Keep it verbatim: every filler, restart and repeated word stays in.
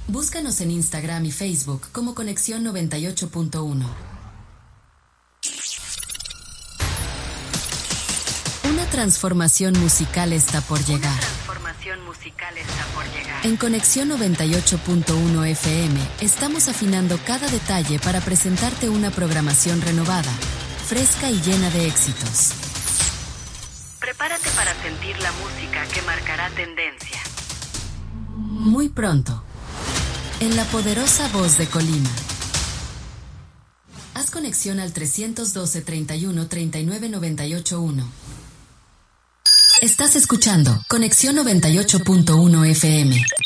Búscanos en Instagram y Facebook como Conexión noventa y ocho punto uno. Una transformación musical está por llegar. Una transformación musical está por llegar. En Conexión noventa y ocho punto uno F M estamos afinando cada detalle para presentarte una programación renovada, fresca y llena de éxitos. Prepárate para sentir la música que marcará tendencia. Muy pronto, en la poderosa voz de Colima. Haz conexión al trescientos doce, treinta y uno, treinta y nueve, noventa y ocho uno. Estás escuchando Conexión noventa y ocho punto uno F M.